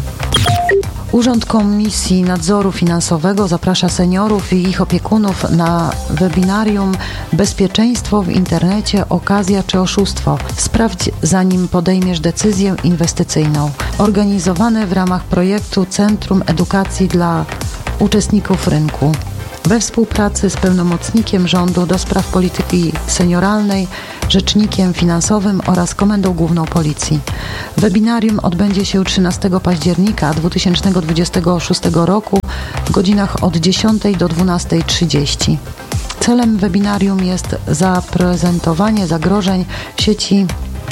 Urząd Komisji Nadzoru Finansowego zaprasza seniorów i ich opiekunów na webinarium Bezpieczeństwo w internecie, okazja czy oszustwo. Sprawdź, zanim podejmiesz decyzję inwestycyjną. Organizowane w ramach projektu Centrum Edukacji dla Uczestników Rynku. We współpracy z pełnomocnikiem rządu do spraw polityki senioralnej, rzecznikiem finansowym oraz Komendą Główną Policji. Webinarium odbędzie się trzynastego października dwa tysiące dwudziestego szóstego roku w godzinach od dziesiątej do dwunastej trzydzieści. Celem webinarium jest zaprezentowanie zagrożeń w sieci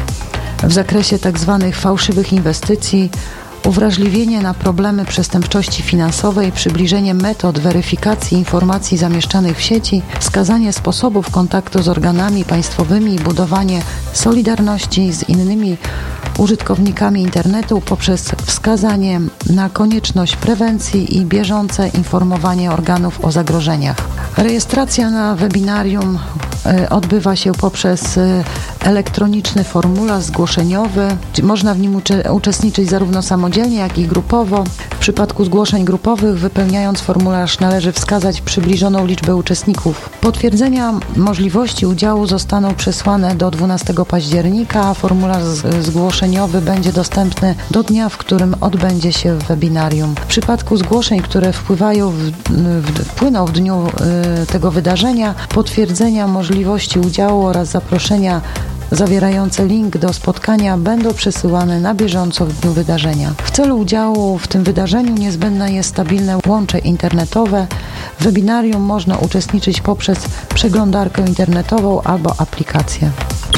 w zakresie tzw. fałszywych inwestycji, uwrażliwienie na problemy przestępczości finansowej, przybliżenie metod weryfikacji informacji zamieszczanych w sieci, wskazanie sposobów kontaktu z organami państwowymi i budowanie solidarności z innymi użytkownikami internetu poprzez wskazanie na konieczność prewencji i bieżące informowanie organów o zagrożeniach. Rejestracja na webinarium odbywa się poprzez elektroniczny formularz zgłoszeniowy. Można w nim ucze- uczestniczyć zarówno samodzielnie, jak i grupowo. W przypadku zgłoszeń grupowych, wypełniając formularz, należy wskazać przybliżoną liczbę uczestników. Potwierdzenia możliwości udziału zostaną przesłane do dwunastego października, a formularz z- zgłoszeniowy będzie dostępny do dnia, w którym odbędzie się webinarium. W przypadku zgłoszeń, które wpływają w, w, wpłyną w dniu y, tego wydarzenia, potwierdzenia możliwości udziału oraz zaproszenia zawierające link do spotkania będą przesyłane na bieżąco w dniu wydarzenia. W celu udziału w tym wydarzeniu niezbędne jest stabilne łącze internetowe. W webinarium można uczestniczyć poprzez przeglądarkę internetową albo aplikację.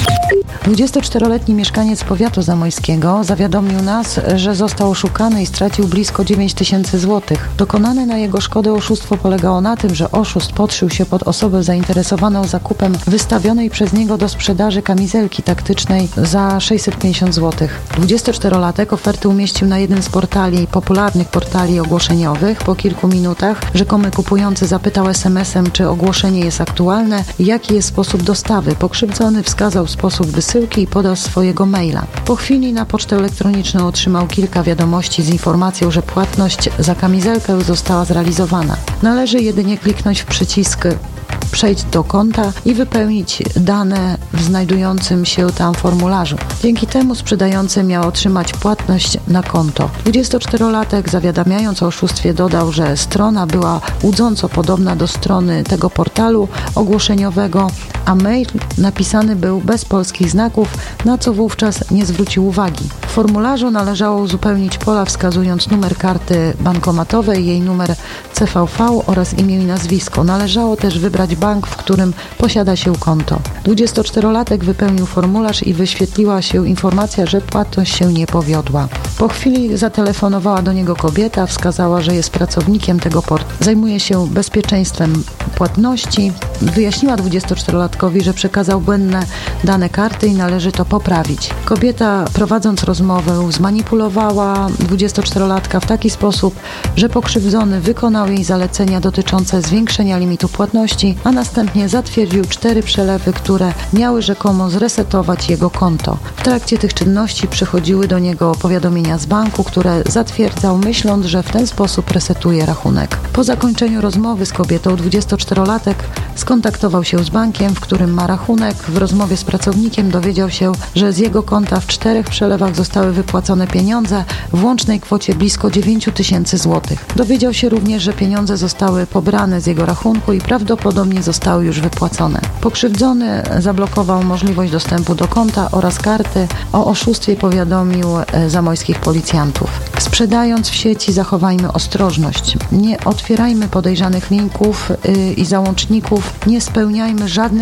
dwudziestoczteroletni mieszkaniec powiatu zamojskiego zawiadomił nas, że został oszukany i stracił blisko dziewięć tysięcy złotych. Dokonane na jego szkodę oszustwo polegało na tym, że oszust podszył się pod osobę zainteresowaną zakupem wystawionej przez niego do sprzedaży kamizelki taktycznej za sześćset pięćdziesiąt złotych. dwudziestoczterolatek oferty umieścił na jednym z portali, popularnych portali ogłoszeniowych. Po kilku minutach rzekomy kupujący zapytał es em esem, czy ogłoszenie jest aktualne i jaki jest sposób dostawy. Pokrzywdzony wskazał sposób wysyłki i podał swojego maila. Po chwili na pocztę elektroniczną otrzymał kilka wiadomości z informacją, że płatność za kamizelkę została zrealizowana. Należy jedynie kliknąć w przycisk Przejdź do konta i wypełnić dane w znajdującym się tam formularzu. Dzięki temu sprzedający miał otrzymać płatność na konto. dwudziestoczterolatek, zawiadamiając o oszustwie, dodał, że strona była łudząco podobna do strony tego portalu ogłoszeniowego, a mail napisany był bez polskich znaków, na co wówczas nie zwrócił uwagi. W formularzu należało uzupełnić pola, wskazując numer karty bankomatowej, jej numer ce ve ve oraz imię i nazwisko. Należało też wybrać bank, w którym posiada się konto. dwudziestoczterolatek wypełnił formularz i wyświetliła się informacja, że płatność się nie powiodła. Po chwili zatelefonowała do niego kobieta, wskazała, że jest pracownikiem tego portu. Zajmuje się bezpieczeństwem płatności. Wyjaśniła dwudziestoczterolatkowi, że przekazał błędne dane karty i należy to poprawić. Kobieta, prowadząc rozmowę, zmanipulowała dwudziestoczterolatka w taki sposób, że pokrzywdzony wykonał jej zalecenia dotyczące zwiększenia limitu płatności, a następnie zatwierdził cztery przelewy, które miały rzekomo zresetować jego konto. W trakcie tych czynności przychodziły do niego powiadomienia z banku, które zatwierdzał, myśląc, że w ten sposób resetuje rachunek. Po zakończeniu rozmowy z kobietą dwudziestoczterolatek skontaktował się z bankiem, w którym ma rachunek. W rozmowie z pracownikiem dowiedział się, że z jego konta w czterech przelewach zostały wypłacone pieniądze w łącznej kwocie blisko dziewięć tysięcy złotych. Dowiedział się również, że pieniądze zostały pobrane z jego rachunku i prawdopodobnie zostały już wypłacone. Pokrzywdzony zablokował możliwość dostępu do konta oraz karty. O oszustwie powiadomił zamojskich policjantów. Sprzedając w sieci, zachowajmy ostrożność. Nie otwierajmy podejrzanych linków yy, i załączników, nie spełniajmy żadnych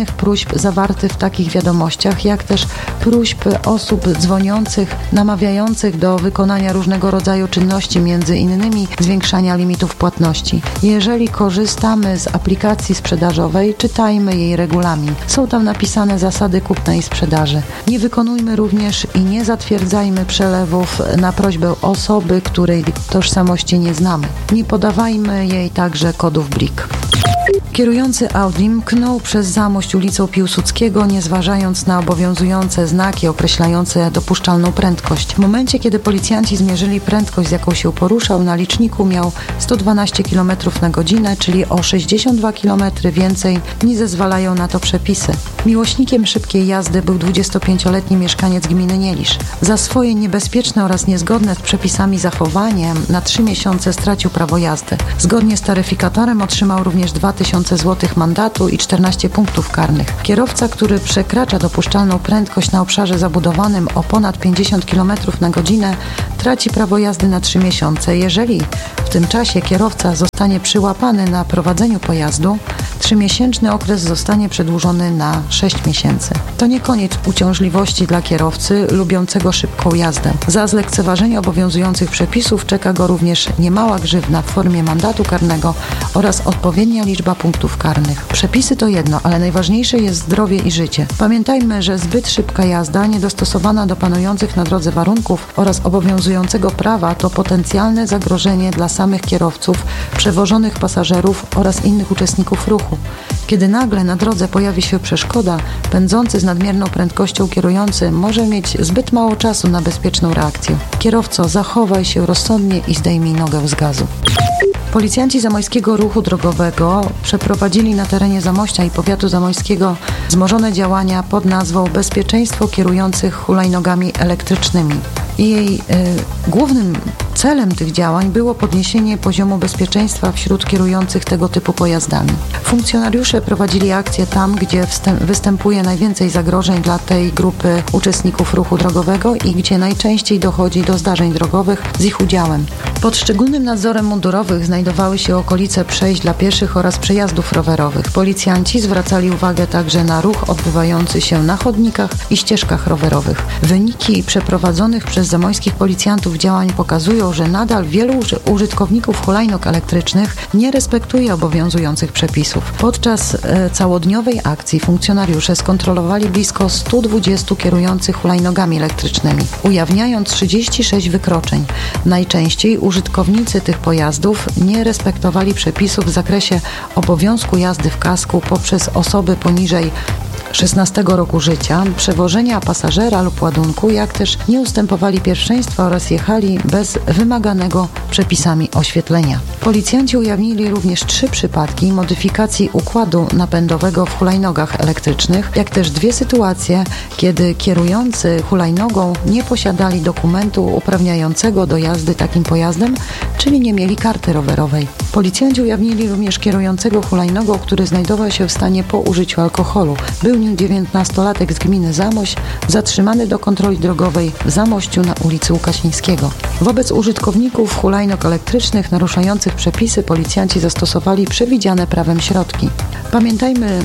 fragment próśb zawarty w takich wiadomościach, jak też próśb osób dzwoniących, namawiających do wykonania różnego rodzaju czynności, między innymi zwiększania limitów płatności. Jeżeli korzystamy z aplikacji sprzedażowej, czytajmy jej regulamin. Są tam napisane zasady kupna i sprzedaży. Nie wykonujmy również i nie zatwierdzajmy przelewów na prośbę osoby, której tożsamości nie znamy. Nie podawajmy jej także kodów blik. Kierujący Audi mknął przez Zamość ulicą Piłsudskiego, nie zważając na obowiązujące znaki określające dopuszczalną prędkość. W momencie, kiedy policjanci zmierzyli prędkość, z jaką się poruszał, na liczniku miał sto dwanaście kilometrów na godzinę, czyli o sześćdziesiąt dwa kilometry więcej niż zezwalają na to przepisy. Miłośnikiem szybkiej jazdy był dwudziestopięcioletni mieszkaniec gminy Nielisz. Za swoje niebezpieczne oraz niezgodne z przepisami zachowanie na trzy miesiące stracił prawo jazdy. Zgodnie z taryfikatorem otrzymał również dwa tysiące złotych mandatu i czternaście punktów karnych. Kierowca, który przekracza dopuszczalną prędkość na obszarze zabudowanym o ponad pięćdziesiąt kilometrów na godzinę, traci prawo jazdy na trzy miesiące. Jeżeli w tym czasie kierowca zostanie przyłapany na prowadzeniu pojazdu, trzymiesięczny okres zostanie przedłużony na sześć miesięcy. To nie koniec uciążliwości dla kierowcy lubiącego szybką jazdę. Za zlekceważenie obowiązujących przepisów czeka go również niemała grzywna w formie mandatu karnego oraz odpowiednia liczba punktów karnych. Przepisy to jedno, ale najważniejsze jest zdrowie i życie. Pamiętajmy, że zbyt szybka jazda, niedostosowana do panujących na drodze warunków oraz obowiązującego prawa to potencjalne zagrożenie dla samych kierowców, przewożonych pasażerów oraz innych uczestników ruchu. Kiedy nagle na drodze pojawi się przeszkoda, pędzący z nadmierną prędkością kierujący może mieć zbyt mało czasu na bezpieczną reakcję. Kierowco, zachowaj się rozsądnie i zdejmij nogę z gazu. Policjanci Zamojskiego Ruchu Drogowego przeprowadzili na terenie Zamościa i powiatu zamojskiego wzmożone działania pod nazwą Bezpieczeństwo kierujących hulajnogami elektrycznymi. Jej y, głównym celem tych działań było podniesienie poziomu bezpieczeństwa wśród kierujących tego typu pojazdami. Funkcjonariusze prowadzili akcje tam, gdzie wstęp, występuje najwięcej zagrożeń dla tej grupy uczestników ruchu drogowego i gdzie najczęściej dochodzi do zdarzeń drogowych z ich udziałem. Pod szczególnym nadzorem mundurowych znajdowały się okolice przejść dla pieszych oraz przejazdów rowerowych. Policjanci zwracali uwagę także na ruch odbywający się na chodnikach i ścieżkach rowerowych. Wyniki przeprowadzonych przez zamojskich policjantów działań pokazują, że nadal wielu użytkowników hulajnóg elektrycznych nie respektuje obowiązujących przepisów. Podczas e, całodniowej akcji funkcjonariusze skontrolowali blisko sto dwadzieścia kierujących hulajnogami elektrycznymi, ujawniając trzydzieści sześć wykroczeń. Najczęściej użytkownicy tych pojazdów nie respektowali przepisów w zakresie obowiązku jazdy w kasku poprzez osoby poniżej szesnastego roku życia, przewożenia pasażera lub ładunku, jak też nie ustępowali pierwszeństwa oraz jechali bez wymaganego przepisami oświetlenia. Policjanci ujawnili również trzy przypadki modyfikacji układu napędowego w hulajnogach elektrycznych, jak też dwie sytuacje, kiedy kierujący hulajnogą nie posiadali dokumentu uprawniającego do jazdy takim pojazdem, czyli nie mieli karty rowerowej. Policjanci ujawnili również kierującego hulajnogą, który znajdował się w stanie po użyciu alkoholu. Był nim dziewiętnastolatek z gminy Zamość, zatrzymany do kontroli drogowej w Zamościu na ulicy Łukasińskiego. Wobec użytkowników hulajnóg elektrycznych naruszających przepisy policjanci zastosowali przewidziane prawem środki. Pamiętajmy,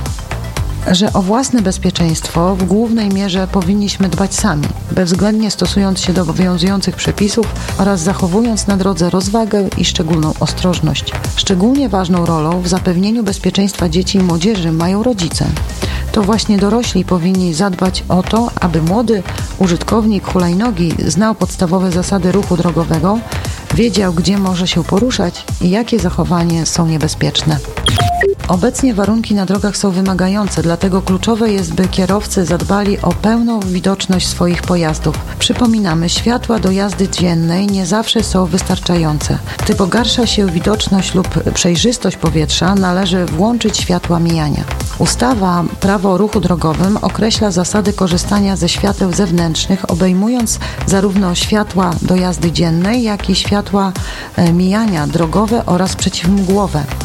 że o własne bezpieczeństwo w głównej mierze powinniśmy dbać sami, bezwzględnie stosując się do obowiązujących przepisów oraz zachowując na drodze rozwagę i szczególną ostrożność. Szczególnie ważną rolą w zapewnieniu bezpieczeństwa dzieci i młodzieży mają rodzice. To właśnie dorośli powinni zadbać o to, aby młody użytkownik hulajnogi znał podstawowe zasady ruchu drogowego, wiedział, gdzie może się poruszać i jakie zachowania są niebezpieczne. Obecnie warunki na drogach są wymagające, dlatego kluczowe jest, by kierowcy zadbali o pełną widoczność swoich pojazdów. Przypominamy, światła do jazdy dziennej nie zawsze są wystarczające. Gdy pogarsza się widoczność lub przejrzystość powietrza, należy włączyć światła mijania. Ustawa Prawo o ruchu drogowym określa zasady korzystania ze świateł zewnętrznych, obejmując zarówno światła do jazdy dziennej, jak i światła mijania drogowe oraz przeciwmgłowe.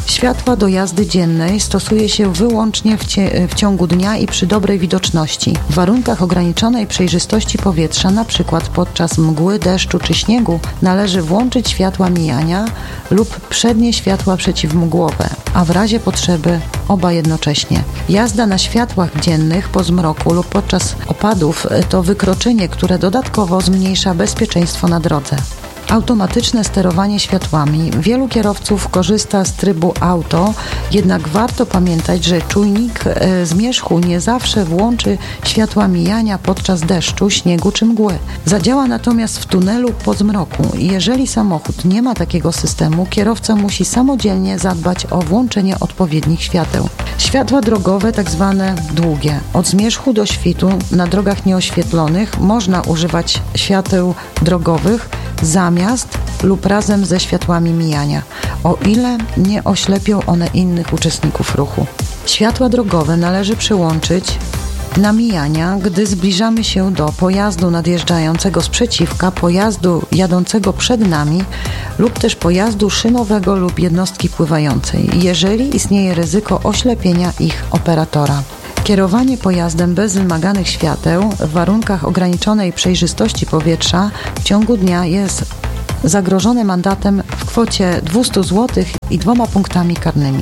Światła do jazdy dziennej stosuje się wyłącznie w, cie- w ciągu dnia i przy dobrej widoczności. W warunkach ograniczonej przejrzystości powietrza, na przykład podczas mgły, deszczu czy śniegu, należy włączyć światła mijania lub przednie światła przeciwmgłowe, a w razie potrzeby oba jednocześnie. Jazda na światłach dziennych po zmroku lub podczas opadów to wykroczenie, które dodatkowo zmniejsza bezpieczeństwo na drodze. Automatyczne sterowanie światłami. Wielu kierowców korzysta z trybu auto, jednak warto pamiętać, że czujnik e, zmierzchu nie zawsze włączy światła mijania podczas deszczu, śniegu czy mgły. Zadziała natomiast w tunelu po zmroku. Jeżeli samochód nie ma takiego systemu, kierowca musi samodzielnie zadbać o włączenie odpowiednich świateł. Światła drogowe, tak zwane długie. Od zmierzchu do świtu na drogach nieoświetlonych można używać świateł drogowych zamiast lub razem ze światłami mijania, o ile nie oślepią one innych uczestników ruchu. Światła drogowe należy przyłączyć na mijania, gdy zbliżamy się do pojazdu nadjeżdżającego z przeciwka, pojazdu jadącego przed nami lub też pojazdu szynowego lub jednostki pływającej, jeżeli istnieje ryzyko oślepienia ich operatora. Kierowanie pojazdem bez wymaganych świateł w warunkach ograniczonej przejrzystości powietrza w ciągu dnia jest zagrożone mandatem w kwocie dwieście złotych i dwoma punktami karnymi.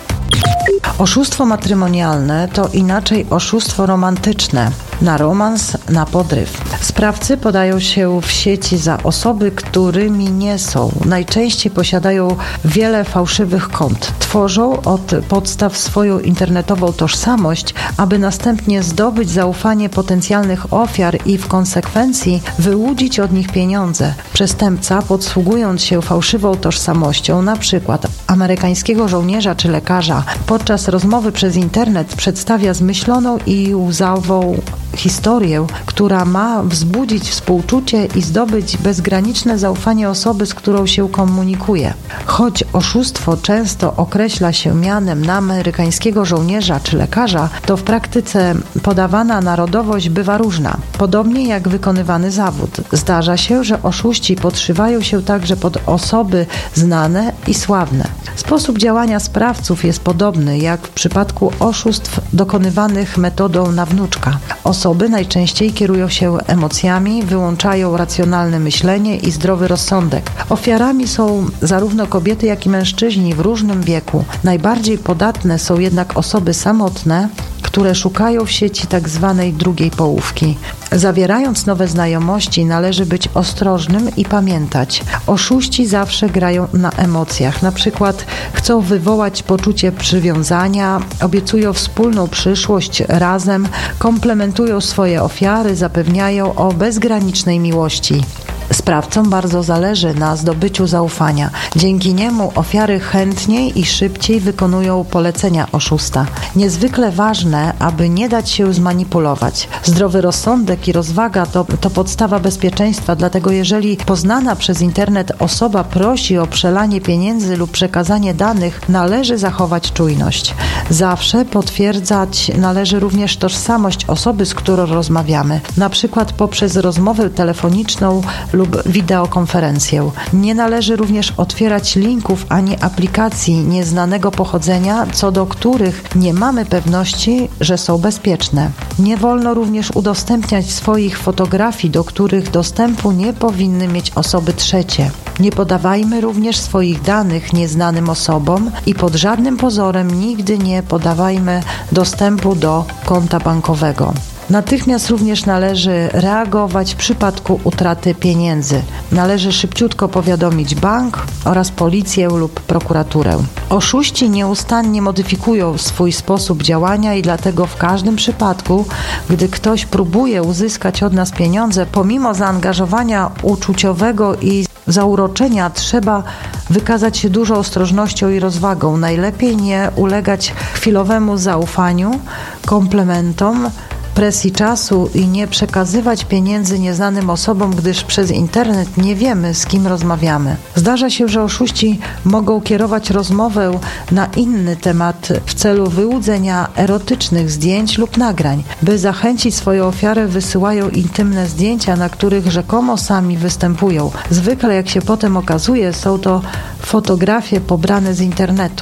Oszustwo matrymonialne to inaczej oszustwo romantyczne. Na romans, na podryw. Sprawcy podają się w sieci za osoby, którymi nie są. Najczęściej posiadają wiele fałszywych kont. Tworzą od podstaw swoją internetową tożsamość, aby następnie zdobyć zaufanie potencjalnych ofiar i w konsekwencji wyłudzić od nich pieniądze. Przestępca, podsługując się fałszywą tożsamością, na przykład amerykańskiego żołnierza czy lekarza, podczas rozmowy przez internet przedstawia zmyśloną i łzawą historię, która ma wzbudzić współczucie i zdobyć bezgraniczne zaufanie osoby, z którą się komunikuje. Choć oszustwo często określa się mianem na amerykańskiego żołnierza czy lekarza, to w praktyce podawana narodowość bywa różna, podobnie jak wykonywany zawód. Zdarza się, że oszuści podszywają się także pod osoby znane i sławne. Sposób działania sprawców jest podobny jak w przypadku oszustw dokonywanych metodą na wnuczka. Osoby najczęściej kierują się emocjami, wyłączają racjonalne myślenie i zdrowy rozsądek. Ofiarami są zarówno kobiety, jak i mężczyźni w różnym wieku. Najbardziej podatne są jednak osoby samotne, które szukają w sieci tak zwanej drugiej połówki. Zawierając nowe znajomości, należy być ostrożnym i pamiętać. Oszuści zawsze grają na emocjach. Na przykład chcą wywołać poczucie przywiązania, obiecują wspólną przyszłość razem, komplementują swoje ofiary, zapewniają o bezgranicznej miłości. Sprawcom bardzo zależy na zdobyciu zaufania. Dzięki niemu ofiary chętniej i szybciej wykonują polecenia oszusta. Niezwykle ważne, aby nie dać się zmanipulować. Zdrowy rozsądek i rozwaga to, to podstawa bezpieczeństwa, dlatego jeżeli poznana przez internet osoba prosi o przelanie pieniędzy lub przekazanie danych, należy zachować czujność. Zawsze potwierdzać należy również tożsamość osoby, z którą rozmawiamy, na przykład poprzez rozmowę telefoniczną lub wideokonferencję. Nie należy również otwierać linków ani aplikacji nieznanego pochodzenia, co do których nie mamy pewności, że są bezpieczne. Nie wolno również udostępniać swoich fotografii, do których dostępu nie powinny mieć osoby trzecie. Nie podawajmy również swoich danych nieznanym osobom i pod żadnym pozorem nigdy nie podawajmy dostępu do konta bankowego. Natychmiast również należy reagować w przypadku utraty pieniędzy. Należy szybciutko powiadomić bank oraz policję lub prokuraturę. Oszuści nieustannie modyfikują swój sposób działania i dlatego w każdym przypadku, gdy ktoś próbuje uzyskać od nas pieniądze, pomimo zaangażowania uczuciowego i zauroczenia, trzeba wykazać się dużą ostrożnością i rozwagą. Najlepiej nie ulegać chwilowemu zaufaniu, komplementom, presji czasu i nie przekazywać pieniędzy nieznanym osobom, gdyż przez internet nie wiemy, z kim rozmawiamy. Zdarza się, że oszuści mogą kierować rozmowę na inny temat w celu wyłudzenia erotycznych zdjęć lub nagrań. By zachęcić swoją ofiarę, wysyłają intymne zdjęcia, na których rzekomo sami występują. Zwykle, jak się potem okazuje, są to fotografie pobrane z internetu.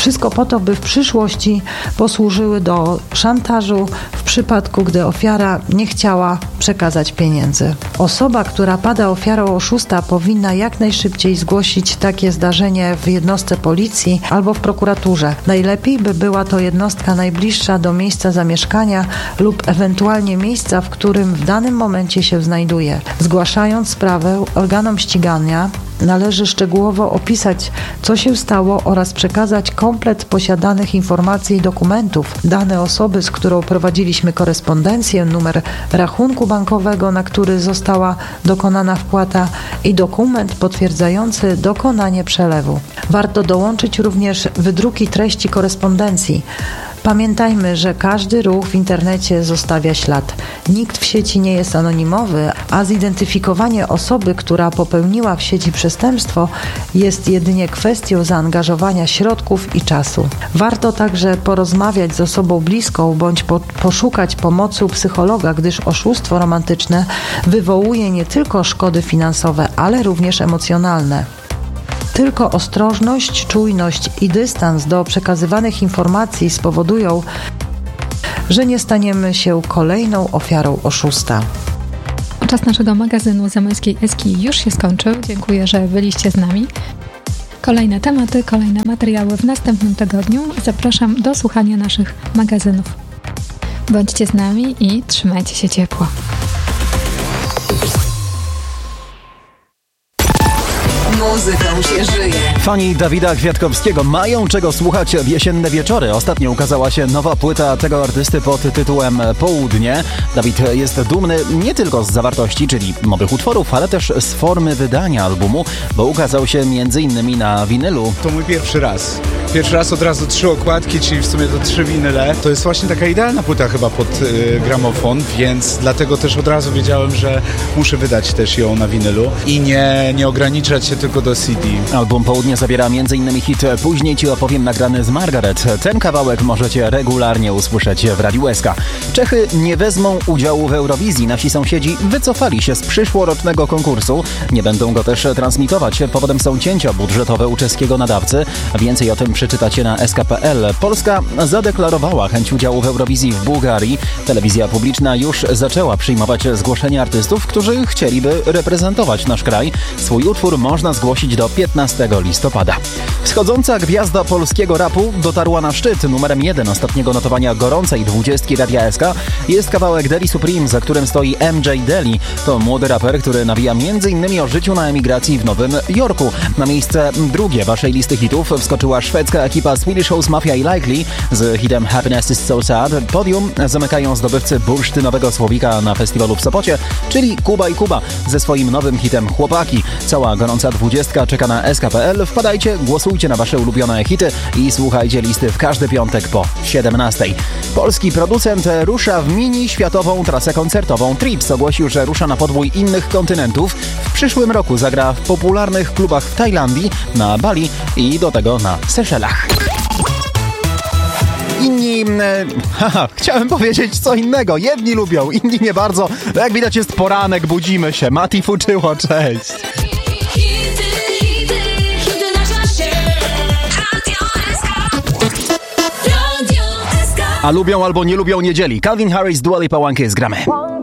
Wszystko po to, by w przyszłości posłużyły do szantażu w przypadku, gdy ofiara nie chciała przekazać pieniędzy. Osoba, która pada ofiarą oszusta, powinna jak najszybciej zgłosić takie zdarzenie w jednostce policji albo w prokuraturze. Najlepiej by była to jednostka najbliższa do miejsca zamieszkania lub ewentualnie miejsca, w którym w danym momencie się znajduje. Zgłaszając sprawę organom ścigania, należy szczegółowo opisać, co się stało oraz przekazać komplet posiadanych informacji i dokumentów, dane osoby, z którą prowadziliśmy korespondencję, numer rachunku bankowego, na który została dokonana wpłata i dokument potwierdzający dokonanie przelewu. Warto dołączyć również wydruki treści korespondencji. Pamiętajmy, że każdy ruch w internecie zostawia ślad. Nikt w sieci nie jest anonimowy, a zidentyfikowanie osoby, która popełniła w sieci przestępstwo, jest jedynie kwestią zaangażowania środków i czasu. Warto także porozmawiać z osobą bliską bądź po, poszukać pomocy u psychologa, gdyż oszustwo romantyczne wywołuje nie tylko szkody finansowe, ale również emocjonalne. Tylko ostrożność, czujność i dystans do przekazywanych informacji spowodują, że nie staniemy się kolejną ofiarą oszusta. Czas naszego magazynu Zamojskiej Eski już się skończył. Dziękuję, że byliście z nami. Kolejne tematy, kolejne materiały w następnym tygodniu. Zapraszam do słuchania naszych magazynów. Bądźcie z nami i trzymajcie się ciepło. Muzyką się żyje. Fani Dawida Kwiatkowskiego mają czego słuchać w jesienne wieczory. Ostatnio ukazała się nowa płyta tego artysty pod tytułem Południe. Dawid jest dumny nie tylko z zawartości, czyli nowych utworów, ale też z formy wydania albumu, bo ukazał się między innymi na winylu. To mój pierwszy raz. Pierwszy raz od razu trzy okładki, czyli w sumie to trzy winyle. To jest właśnie taka idealna płyta chyba pod y, gramofon, więc dlatego też od razu wiedziałem, że muszę wydać też ją na winylu i nie, nie ograniczać się tylko do C D. Album Południe zawiera między innymi hit Później ci opowiem nagrany z Margaret. Ten kawałek możecie regularnie usłyszeć w Radiu S K. Czechy nie wezmą udziału w Eurowizji. Nasi sąsiedzi wycofali się z przyszłorocznego konkursu. Nie będą go też transmitować. Powodem są cięcia budżetowe u czeskiego nadawcy. Więcej o tym przeczytacie na S K kropka P L. Polska zadeklarowała chęć udziału w Eurowizji w Bułgarii. Telewizja publiczna już zaczęła przyjmować zgłoszenia artystów, którzy chcieliby reprezentować nasz kraj. Swój utwór można zgłosić do piętnastego listopada. Wschodząca gwiazda polskiego rapu dotarła na szczyt. Numerem jeden ostatniego notowania gorącej dwudziestki Radia S K jest kawałek Deli Supreme, za którym stoi M J Deli. To młody raper, który nawija między innymi o życiu na emigracji w Nowym Jorku. Na miejsce drugie waszej listy hitów wskoczyła szwedzka ekipa Swedish House Mafia i Likely z hitem Happiness is so sad. Podium zamykają zdobywcy bursztynowego słowika na festiwalu w Sopocie, czyli Kuba i Kuba ze swoim nowym hitem Chłopaki. Cała gorąca dwudziestka czeka na S K kropka P L. Wpadajcie, głosujcie na wasze ulubione hity i słuchajcie listy w każdy piątek po siedemnastej. Polski producent rusza w mini światową trasę koncertową. Trips ogłosił, że rusza na podwój innych kontynentów. W przyszłym roku zagra w popularnych klubach w Tajlandii, na Bali i do tego na Seszelach. Inni, e, haha, chciałem powiedzieć co innego. Jedni lubią, inni nie bardzo. Jak widać jest poranek, budzimy się. Mati Fuczyło, cześć. A lubią albo nie lubią niedzieli. Calvin Harris, Dua Lipa, One Kiss, gramy.